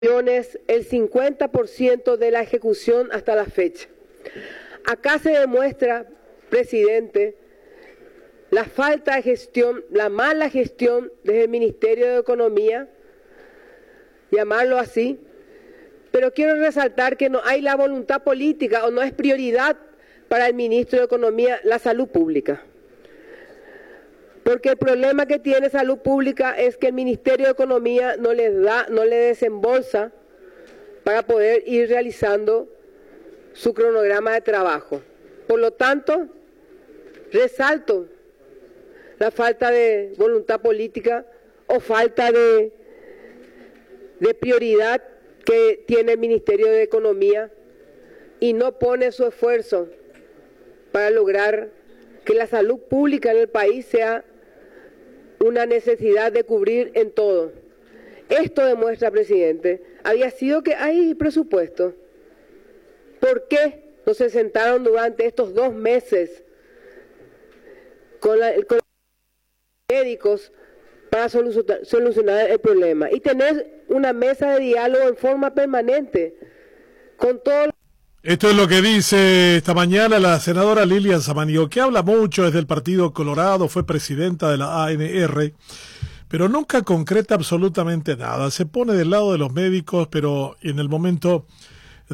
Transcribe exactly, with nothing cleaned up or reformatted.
el cincuenta por ciento de la ejecución hasta la fecha. Acá se demuestra, presidente, la falta de gestión, la mala gestión desde el Ministerio de Economía, llamarlo así, pero quiero resaltar que no hay la voluntad política o no es prioridad para el Ministro de Economía la salud pública. Porque el problema que tiene salud pública es que el Ministerio de Economía no les da, no le desembolsa para poder ir realizando su cronograma de trabajo. Por lo tanto, resalto la falta de voluntad política o falta de, de prioridad que tiene el Ministerio de Economía y no pone su esfuerzo para lograr que la salud pública en el país sea una necesidad de cubrir en todo. Esto demuestra, presidente, había sido que hay presupuesto. ¿Por qué no se sentaron durante estos dos meses con, la, con los médicos para solucionar, solucionar el problema y tener una mesa de diálogo en forma permanente con todos los... Esto es lo que dice esta mañana la senadora Lilian Samaniego, que habla mucho desde el Partido Colorado, fue presidenta de la A N R, pero nunca concreta absolutamente nada. Se pone del lado de los médicos, pero en el momento